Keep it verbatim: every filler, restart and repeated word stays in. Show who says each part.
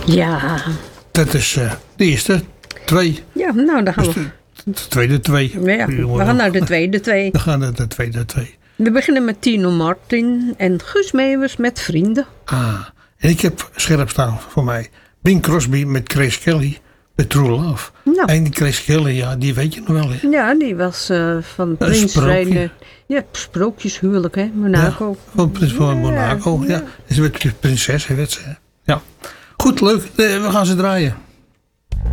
Speaker 1: Ja.
Speaker 2: Dat is uh, de eerste twee.
Speaker 1: Ja, nou dan gaan we.
Speaker 2: Dus de, de tweede twee.
Speaker 1: Ja, we gaan naar de tweede twee.
Speaker 2: We gaan naar de tweede twee.
Speaker 1: We beginnen met Tino Martin en Guus Meeuwis met Vrienden.
Speaker 2: Ah, en ik heb scherp staan voor mij. Bing Crosby met Grace Kelly met True Love.
Speaker 1: Nou.
Speaker 2: En die Grace Kelly, ja, die weet je nog wel. Hè?
Speaker 1: Ja, die was uh, van
Speaker 2: Een
Speaker 1: Prins
Speaker 2: sprookje.
Speaker 1: Reine. Ja, sprookjeshuwelijk, hè, Monaco.
Speaker 2: Ja, van Prins van Monaco, ja. ja. Dus met de prinses, hè, weet ze. Ja. Goed, leuk. We gaan ze draaien.